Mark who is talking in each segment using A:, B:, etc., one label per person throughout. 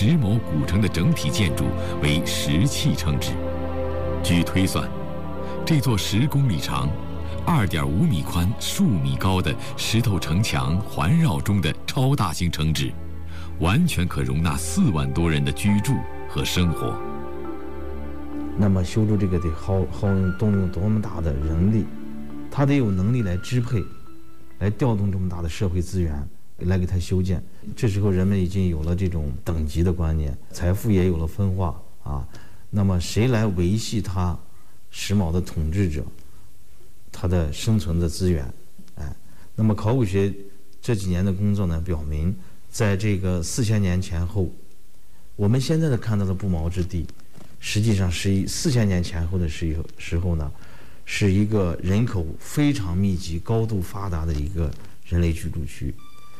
A: 石某古城的整体建筑为石砌称之。据推算，这座10公里长、2.5米宽、数米高的石头城墙环绕中的超大型城址，完全可容纳4万多人的居住和生活。
B: 那么修筑这个得动用多么大的人力，他得有能力来支配，来调动这么大的社会资源来给它修建。这时候人们已经有了这种等级的观念，财富也有了分化啊。那么谁来维系他石卯的统治者他的生存的资源？那么考古学这几年的工作呢，表明在这个4000年前后，我们现在的看到的不毛之地，实际上是4000年前后的时候呢，是一个人口非常密集、高度发达的一个人类居住区。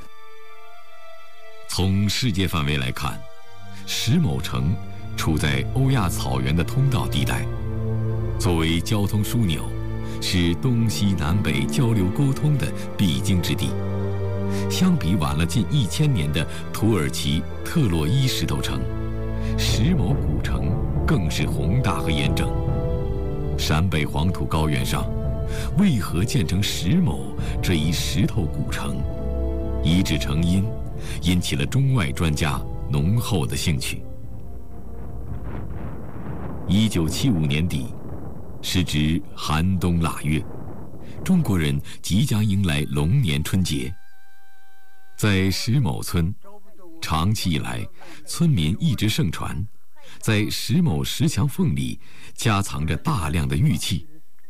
A: 从世界范围来看，石某城处在欧亚草原的通道地带，作为交通枢纽，是东西南北交流沟通的必经之地。相比晚了近1000年的土耳其特洛伊石头城，石某古城更是宏大和严整。陕北黄土高原上，为何建成石某这一石头古城？一致成因，引起了中外专家浓厚的兴趣。1975年底，时值寒冬腊月，中国人即将迎来龙年春节。在石某村，长期以来，村民一直盛传，在石某石墙缝里夹藏着大量的玉器。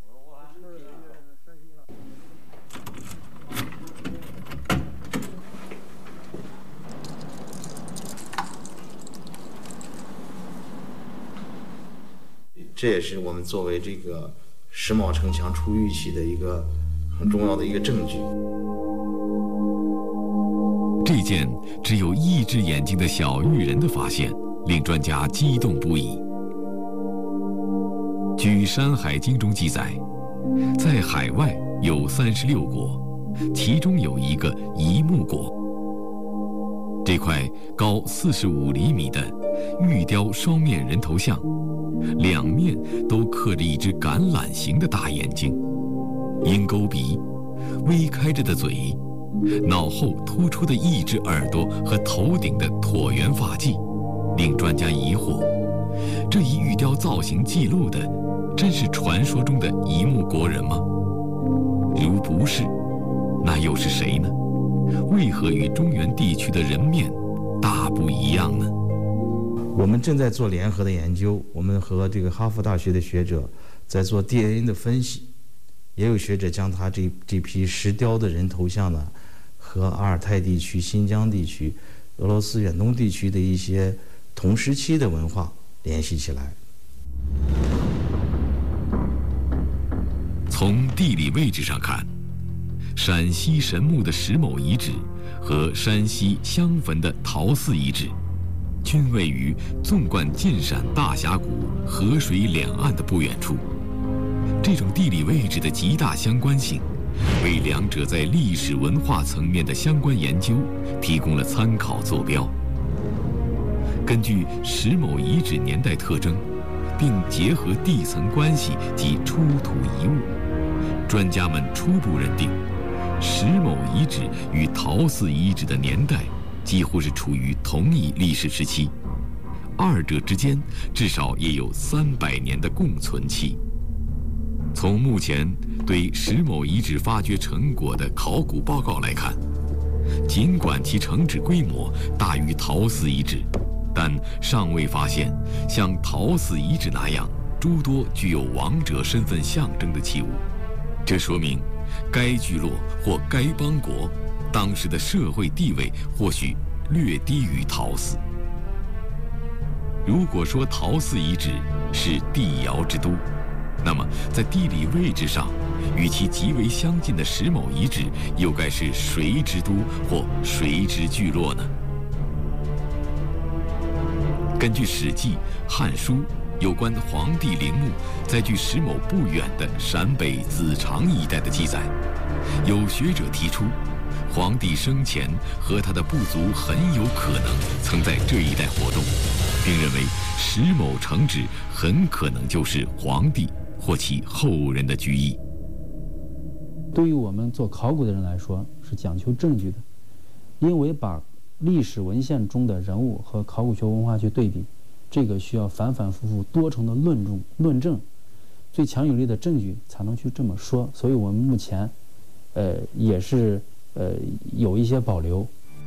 B: 这也是我们作为这个石卯城墙出玉器的一个很重要的一个证据。
A: 这件只有1只眼睛的小玉人的发现，令专家激动不已。据《山海经》中记载，在海外有36国，其中有一个夷木国。这块高45厘米的玉雕双面人头像，两面都刻着一只橄榄形的大眼睛，鹰钩鼻，微开着的嘴，脑后突出的一只耳朵和头顶的椭圆发髻，令专家疑惑：这一玉雕造型记录的，真是传说中的夷木国人吗？如不是，那又是谁呢？为何与中原地区的人面大不一样呢？
B: 我们正在做联合的研究，我们和这个哈佛大学的学者在做 DNA 的分析，也有学者将他这批石雕的人头像呢，和阿尔泰地区、新疆地区、俄罗斯远东地区的一些同时期的文化联系起来。
A: 从地理位置上看，陕西神木的石某遗址和山西襄汾的陶寺遗址，均位于纵贯晋陕大峡谷河水两岸的不远处。这种地理位置的极大相关性，为两者在历史文化层面的相关研究提供了参考坐标。根据石某遗址年代特征，并结合地层关系及出土遗物，专家们初步认定，石某遗址与陶寺遗址的年代几乎是处于同一历史时期，二者之间至少也有300年的共存期。从目前对石某遗址发掘成果的考古报告来看，尽管其城址规模大于陶寺遗址，但尚未发现像陶寺遗址那样诸多具有王者身份象征的器物。这说明该聚落或该邦国当时的社会地位或许略低于陶寺。如果说陶寺遗址是帝尧之都，那么在地理位置上与其极为相近的石某遗址又该是谁之都或谁之聚落呢？根据《史记》《汉书》有关黄帝陵墓在距石某不远的陕北子长一带的记载，有学者提出， 皇帝生前和他的部族很有可能曾在这一带活动，并认为石某城址很可能就是皇帝或其后人的居邑。
C: 对于我们做考古的人来说，是讲求证据的，因为把历史文献中的人物和考古学文化去对比，这个需要反反复复多重的论证，最强有力的证据才能去这么说。所以我们目前，也是有一些保留。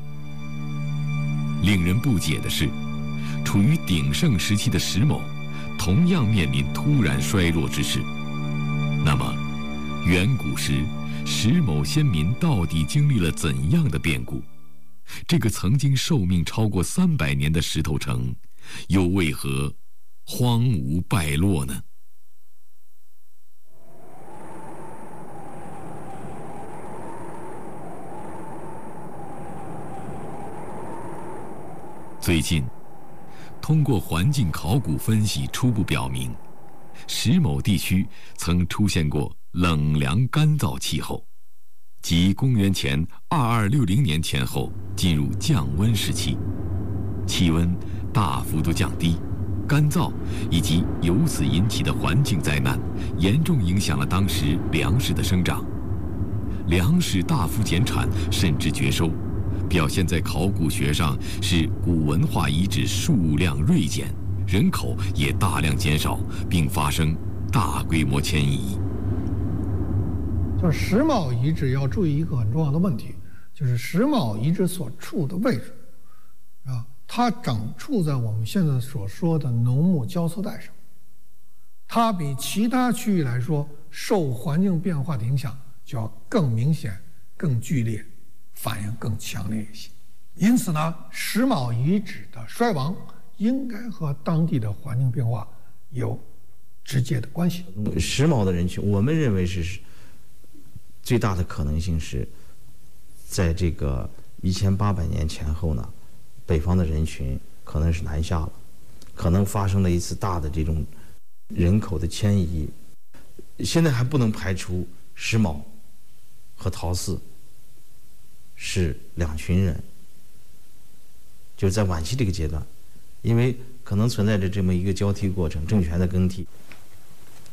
A: 令人不解的是，处于鼎盛时期的石某，同样面临突然衰落之势。那么，远古时石某先民到底经历了怎样的变故？这个曾经寿命超过300年的石头城，又为何荒芜败落呢？最近，通过环境考古分析初步表明，石某地区曾出现过冷凉干燥气候，即公元前2260年前后进入降温时期，气温大幅度降低，干燥以及由此引起的环境灾难，严重影响了当时粮食的生长，粮食大幅减产甚至绝收。表现在考古学上是古文化遗址数量锐减，人口也大量减少，并发生大规模迁移。
D: 就石峁遗址要注意一个很重要的问题，就是石峁遗址所处的位置，它正处在我们现在所说的农牧交错带上，它比其他区域来说受环境变化的影响就要更明显、更剧烈。反应更强烈一些，因此呢，石峁遗址的衰亡应该和当地的环境变化有直接的关系。
B: 石峁的人群，我们认为是最大的可能性是，在这个1800年前后呢，北方的人群可能是南下了，可能发生了一次大的这种人口的迁移。现在还不能排除石峁和陶寺是两群人，就是在晚期这个阶段，因为可能存在着这么一个交替过程，政权的更替。